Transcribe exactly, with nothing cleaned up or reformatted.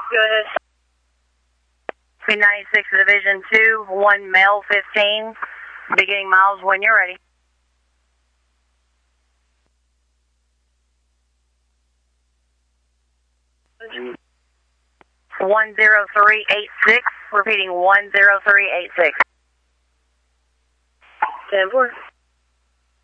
Go ahead. P ninety-six Division two, one male fifteen, beginning miles when you're ready. one zero three eight six, repeating one zero three eight six. ten four.